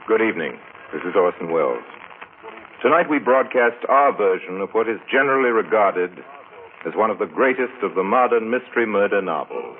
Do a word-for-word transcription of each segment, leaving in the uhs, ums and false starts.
Good evening. This is Orson Welles. Tonight we broadcast our version of what is generally regarded as one of the greatest of the modern mystery murder novels.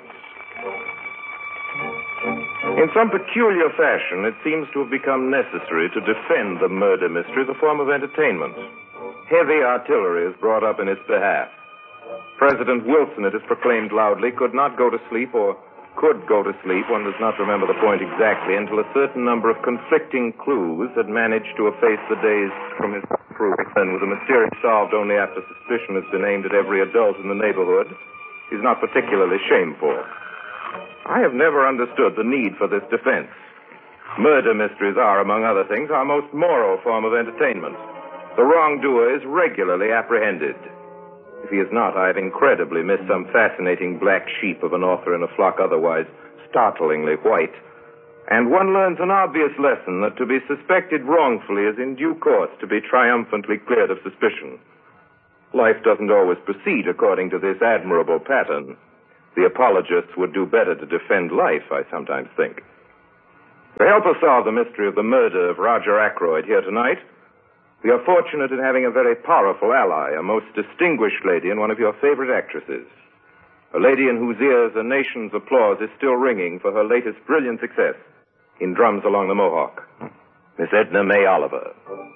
In some peculiar fashion, it seems to have become necessary to defend the murder mystery as a form of entertainment. Heavy artillery is brought up in its behalf. President Wilson, it is proclaimed loudly, could not go to sleep or could go to sleep, one does not remember the point exactly, until a certain number of conflicting clues had managed to efface the days from his proof, and with a mystery solved only after suspicion has been aimed at every adult in the neighborhood, is not particularly shameful. I have never understood the need for this defense. Murder mysteries are, among other things, our most moral form of entertainment. The wrongdoer is regularly apprehended. If he is not, I have incredibly missed some fascinating black sheep of an author in a flock otherwise startlingly white. And one learns an obvious lesson that to be suspected wrongfully is in due course to be triumphantly cleared of suspicion. Life doesn't always proceed according to this admirable pattern. The apologists would do better to defend life, I sometimes think. To help us solve the mystery of the murder of Roger Ackroyd here tonight, we are fortunate in having a very powerful ally, a most distinguished lady and one of your favorite actresses. A lady in whose ears a nation's applause is still ringing for her latest brilliant success in Drums Along the Mohawk, Miss Edna May Oliver.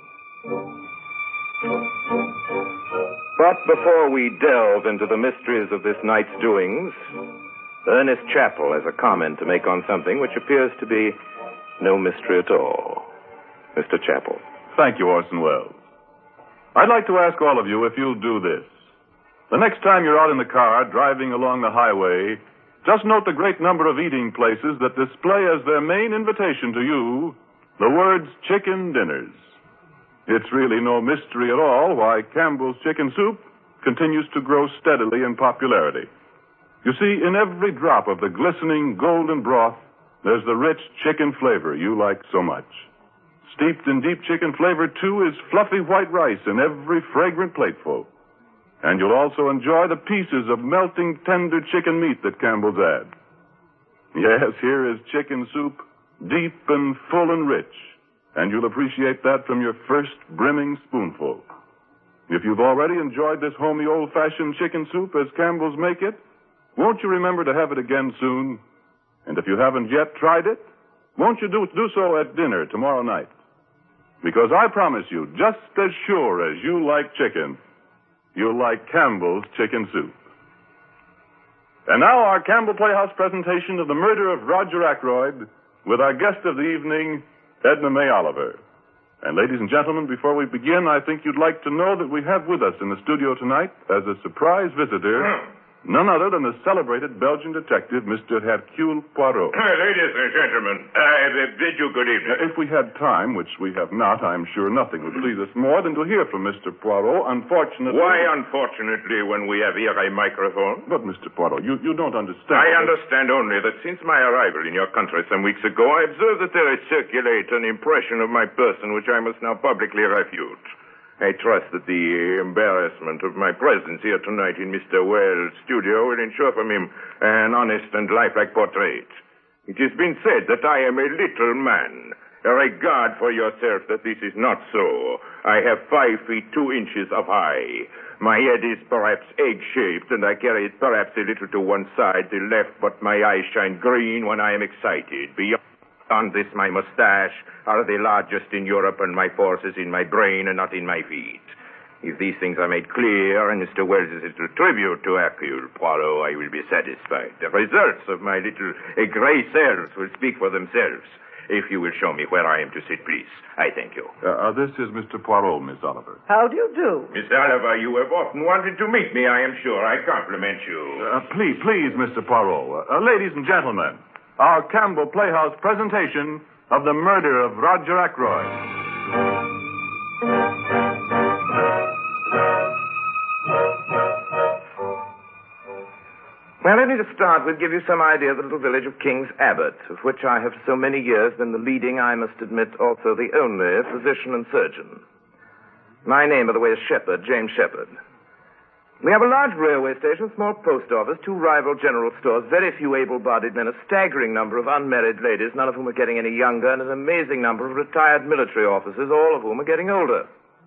But before we delve into the mysteries of this night's doings, Ernest Chappell has a comment to make on something which appears to be no mystery at all. Mister Chappell. Thank you, Orson Welles. I'd like to ask all of you if you'll do this. The next time you're out in the car driving along the highway, just note the great number of eating places that display as their main invitation to you the words chicken dinners. It's really no mystery at all why Campbell's Chicken Soup continues to grow steadily in popularity. You see, in every drop of the glistening golden broth, there's the rich chicken flavor you like so much. Steeped in deep chicken flavor, too, is fluffy white rice in every fragrant plateful. And you'll also enjoy the pieces of melting tender chicken meat that Campbell's add. Yes, here is chicken soup, deep and full and rich, and you'll appreciate that from your first brimming spoonful. If you've already enjoyed this homey old-fashioned chicken soup as Campbell's make it, won't you remember to have it again soon? And if you haven't yet tried it, won't you do, do so at dinner tomorrow night? Because I promise you, just as sure as you like chicken, you'll like Campbell's Chicken Soup. And now our Campbell Playhouse presentation of the murder of Roger Ackroyd with our guest of the evening, Edna May Oliver. And ladies and gentlemen, before we begin, I think you'd like to know that we have with us in the studio tonight, as a surprise visitor, none other than the celebrated Belgian detective, Mister Hercule Poirot. Ladies and gentlemen, I bid you good evening. If we had time, which we have not, I'm sure nothing would please us more than to hear from Mister Poirot. Unfortunately... Why unfortunately when we have here a microphone? But, Mister Poirot, you, you don't understand. I understand only that since my arrival in your country some weeks ago, I observed that there is circulate an impression of my person which I must now publicly refute. I trust that the embarrassment of my presence here tonight in Mister Welles' studio will ensure from him an honest and lifelike portrait. It has been said that I am a little man. Regard for yourself that this is not so. I have five feet two inches of high. My head is perhaps egg-shaped, and I carry it perhaps a little to one side, the left, but my eyes shine green when I am excited. Beyond On this, my mustache are the largest in Europe, and my force is in my brain and not in my feet. If these things are made clear, and Mister Welles is a tribute to Hercule Poirot, I will be satisfied. The results of my little uh, gray cells will speak for themselves. If you will show me where I am to sit, please. I thank you. Uh, uh, this is Mister Poirot, Miss Oliver. How do you do? Miss Oliver, you have often wanted to meet me, I am sure. I compliment you. Uh, please, please, Mister Poirot. Uh, uh, ladies and gentlemen, our Campbell Playhouse presentation of the murder of Roger Ackroyd. Well, let me to start with give you some idea of the little village of King's Abbot, of which I have so many years been the leading, I must admit, also the only physician and surgeon. My name, by the way, is Shepherd, James Shepherd. We have a large railway station, small post office, two rival general stores, very few able-bodied men, a staggering number of unmarried ladies, none of whom are getting any younger, and an amazing number of retired military officers, all of whom are getting older.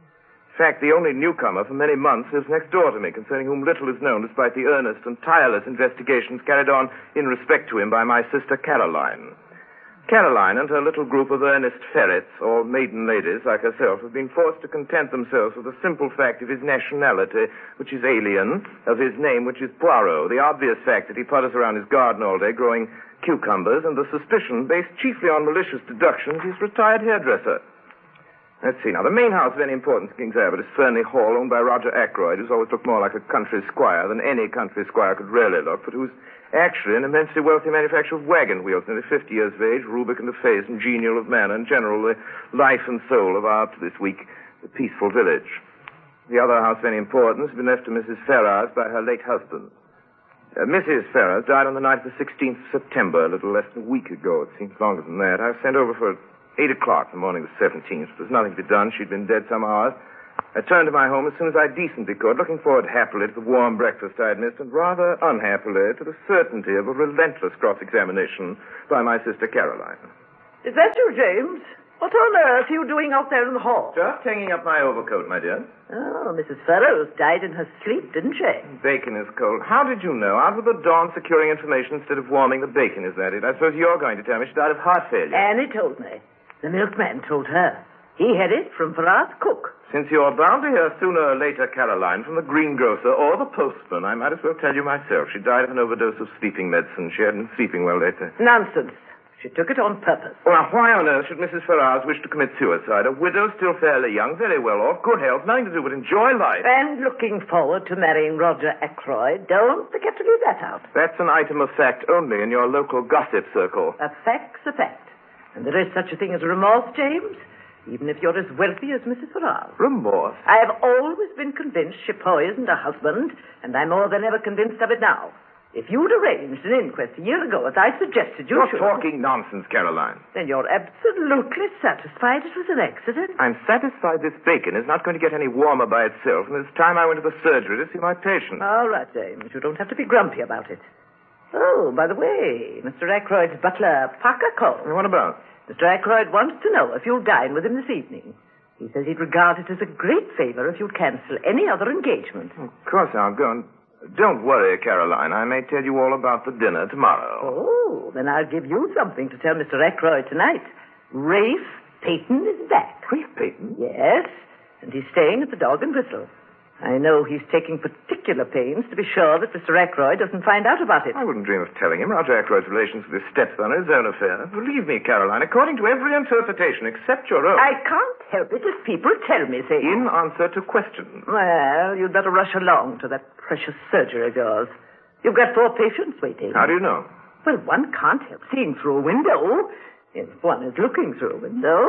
In fact, the only newcomer for many months lives next door to me, concerning whom little is known despite the earnest and tireless investigations carried on in respect to him by my sister Caroline. Caroline and her little group of earnest ferrets, or maiden ladies like herself, have been forced to content themselves with the simple fact of his nationality, which is alien, of his name, which is Poirot, the obvious fact that he putters around his garden all day growing cucumbers, and the suspicion, based chiefly on malicious deductions, he's a retired hairdresser. Let's see. Now, the main house of any importance in King's Abbot is Fernley Hall, owned by Roger Ackroyd, who's always looked more like a country squire than any country squire could really look, but who's actually an immensely wealthy manufacturer of wagon wheels, nearly fifty years of age, rubric and effaced, and genial of manner, in general, the life and soul of our, up to this week, the peaceful village. The other house of any importance has been left to Missus Ferrars by her late husband. Uh, Missus Ferrars died on the night of the sixteenth of September, a little less than a week ago. It seems longer than that. I was sent over for eight o'clock the morning of the seventeenth. There was nothing to be done. She'd been dead some hours. I turned to my home as soon as I decently could, looking forward happily to the warm breakfast I had missed, and rather unhappily to the certainty of a relentless cross-examination by my sister Caroline. Is that you, James? What on earth are you doing out there in the hall? Just hanging up my overcoat, my dear. Oh, Missus Ferrars died in her sleep, didn't she? Bacon is cold. How did you know? Out with the dawn securing information instead of warming the bacon, is that it? I suppose you're going to tell me she died of heart failure. Annie told me. The milkman told her. He had it from Ferrars' cook. Since you're bound to hear sooner or later, Caroline, from the greengrocer or the postman, I might as well tell you myself. She died of an overdose of sleeping medicine. She hadn't been sleeping well lately. Nonsense. She took it on purpose. Well, why on earth should Missus Ferrars wish to commit suicide? A widow, still fairly young, very well off, good health, nothing to do but enjoy life. And looking forward to marrying Roger Ackroyd. Don't forget to leave that out. That's an item of fact only in your local gossip circle. A fact's a fact. And there is such a thing as remorse, James, even if you're as wealthy as Missus Ferrars. Remorse? I have always been convinced she poisoned her husband, and I'm more than ever convinced of it now. If you'd arranged an inquest a year ago, as I suggested you You're should... You're talking nonsense, Caroline. Then you're absolutely satisfied it was an accident? I'm satisfied this bacon is not going to get any warmer by itself, and it's time I went to the surgery to see my patient. All right, James. You don't have to be grumpy about it. Oh, by the way, Mister Ackroyd's butler, Parker, called. What about? Mister Ackroyd wants to know if you'll dine with him this evening. He says he'd regard it as a great favor if you'd cancel any other engagement. Of course I'll go. And don't worry, Caroline. I may tell you all about the dinner tomorrow. Oh, then I'll give you something to tell Mister Ackroyd tonight. Rafe Peyton is back. Rafe Peyton? Yes, and he's staying at the Dog and Whistle. I know he's taking particular pains to be sure that Mister Ackroyd doesn't find out about it. I wouldn't dream of telling him. Roger Ackroyd's relations with his stepson are his own affair. Believe me, Caroline, according to every interpretation except your own. I can't help it if people tell me things. In answer to questions. Well, you'd better rush along to that precious surgery of yours. You've got four patients waiting. How do you know? Well, one can't help seeing through a window if one is looking through a window.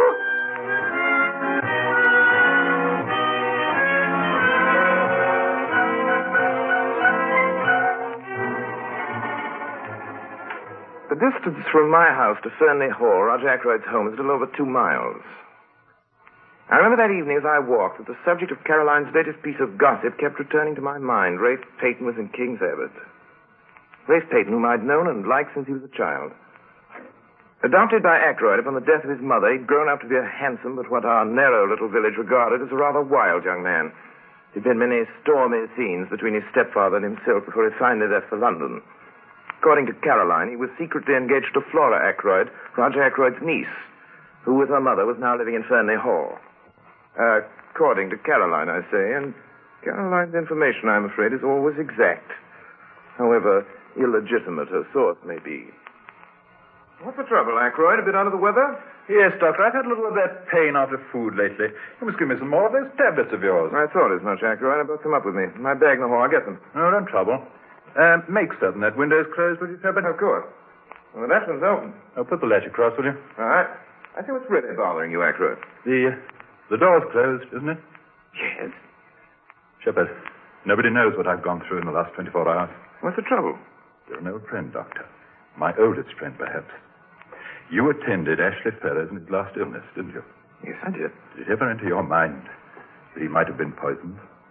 The distance from my house to Fernley Hall, Roger Ackroyd's home, is a little over two miles. I remember that evening as I walked that the subject of Caroline's latest piece of gossip kept returning to my mind. Rafe Peyton was in King's Abbot. Rafe Peyton, whom I'd known and liked since he was a child. Adopted by Ackroyd upon the death of his mother, he'd grown up to be a handsome but what our narrow little village regarded as a rather wild young man. There'd been many stormy scenes between his stepfather and himself before he finally left for London. According to Caroline, he was secretly engaged to Flora Ackroyd, Roger Ackroyd's niece, who with her mother was now living in Fernley Hall. Uh, according to Caroline, I say, and Caroline's information, I'm afraid, is always exact, however illegitimate her source may be. What's the trouble, Ackroyd? A bit under the weather? Yes, Doctor. I've had a little of that pain after food lately. You must give me some more of those tablets of yours. I thought as much, Ackroyd. I brought some up with me. My bag in the hall. I'll get them. No, don't trouble. Uh, make certain that window's closed, will you, Shepard? Of course. Well, the left one's open. Oh, put the latch across, will you? All right. I see what's really bothering you, Ackroyd. The, uh, the door's closed, isn't it? Yes. Shepard, nobody knows what I've gone through in the last twenty-four hours. What's the trouble? You're an old friend, Doctor. My oldest friend, perhaps. You attended Ashley Ferrers in his last illness, didn't you? Yes, I did. Did it ever enter your mind that he might have been poisoned?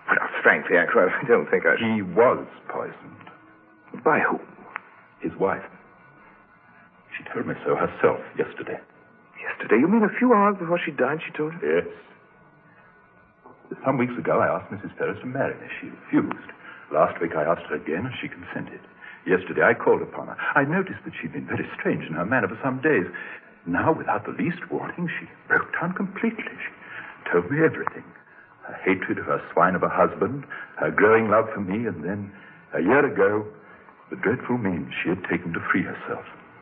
Well, frankly, Ackroyd, I don't think I... He was poisoned. By who? His wife. She told me so herself yesterday. Yesterday? You mean a few hours before she died, she told you? Yes. Some weeks ago, I asked Missus Ferris to marry me. She refused. Last week, I asked her again, and she consented. Yesterday, I called upon her. I noticed that she'd been very strange in her manner for some days. Now, without the least warning, she broke down completely. She told me everything. Her hatred of her swine of a husband, her growing love for me, and then, a year ago, the dreadful means she had taken to free herself.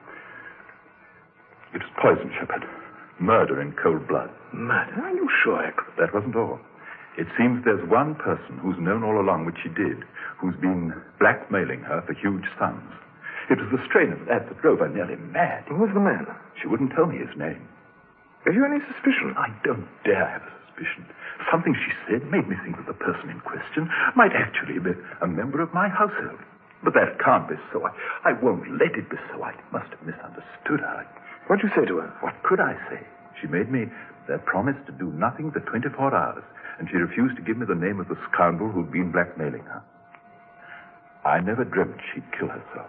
It was poison, Shepard. Murder in cold blood. Murder? Are you sure, Ackroyd? That wasn't all. It seems there's one person who's known all along what she did, who's been blackmailing her for huge sums. It was the strain of that that drove her nearly mad. Who's the man? She wouldn't tell me his name. Have you any suspicion? I don't dare have a suspicion. Something she said made me think that the person in question might actually be a member of my household. But that can't be so. I, I won't let it be so. I must have misunderstood her. What'd you say to her? What could I say? She made me a promise to do nothing for twenty-four hours, and she refused to give me the name of the scoundrel who'd been blackmailing her. I never dreamt she'd kill herself.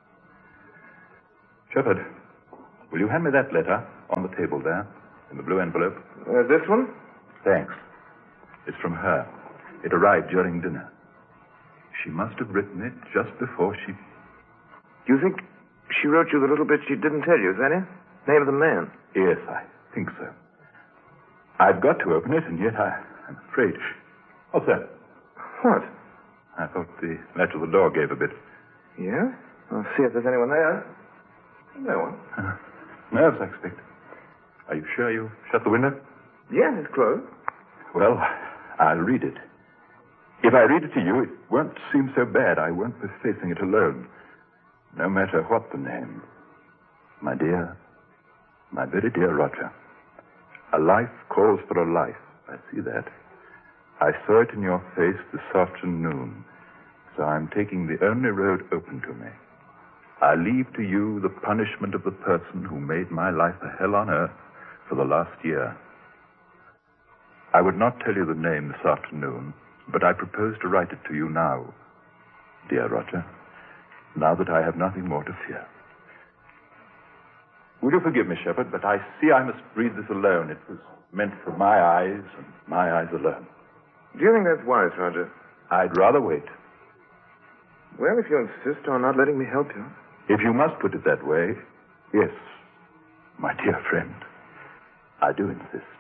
Shepard, will you hand me that letter on the table there, in the blue envelope? Uh, this one? Thanks. It's from her. It arrived during dinner. She must have written it just before she... Do you think she wrote you the little bit she didn't tell you, is that it? Name of the man? Yes, I think so. I've got to open it, and yet I, I'm afraid... What's that? What? I thought the latch of the door gave a bit. Yeah? I'll see if there's anyone there. No one. Uh, nerves, I expect. Are you sure you shut the window? Yeah, it's closed. Well, I'll read it. If I read it to you, it won't seem so bad. I won't be facing it alone. No matter what the name. My dear, my very dear Roger, a life calls for a life. I see that. I saw it in your face this afternoon, so I'm taking the only road open to me. I leave to you the punishment of the person who made my life a hell on earth for the last year. I would not tell you the name this afternoon, but I propose to write it to you now, dear Roger, now that I have nothing more to fear. Will you forgive me, Shepard, but I see I must read this alone. It was meant for my eyes and my eyes alone. Do you think that's wise, Roger? I'd rather wait. Well, if you insist on not letting me help you. If you must put it that way, yes, my dear friend, I do insist.